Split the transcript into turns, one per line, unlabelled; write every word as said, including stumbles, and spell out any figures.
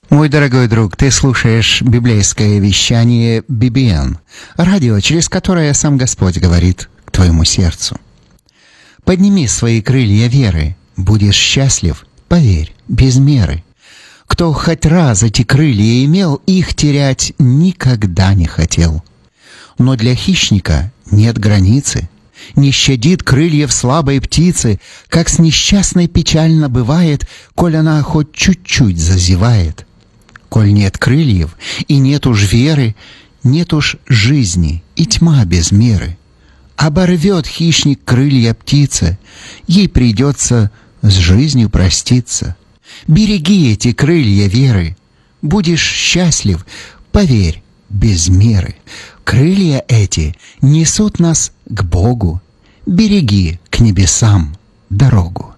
Мой дорогой друг, ты слушаешь библейское вещание би би эн, радио, через которое сам Господь говорит к твоему сердцу. Подними свои крылья веры, будешь счастлив, поверь, без меры. Кто хоть раз эти крылья имел, их терять никогда не хотел. Но для хищника нет границы, не щадит крыльев слабой птицы, как с несчастной печально бывает, коль она хоть чуть-чуть зазевает. Коль нет крыльев и нет уж веры, нет уж жизни и тьма без меры. Оборвет хищник крылья птицы, ей придется с жизнью проститься. Береги эти крылья веры, будешь счастлив, поверь, без меры. Крылья эти несут нас к Богу, береги к небесам дорогу.